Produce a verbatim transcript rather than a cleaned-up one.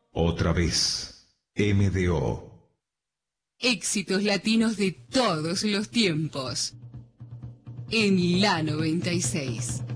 Otra vez, M D O. Éxitos latinos de todos los tiempos. En la noventa y seis.